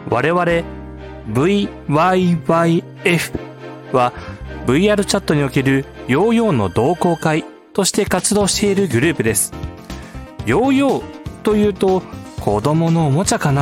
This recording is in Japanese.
我々 VYYF は VR チャットにおけるヨーヨーの同好会として活動しているグループです。ヨーヨーというと子供のおもちゃかな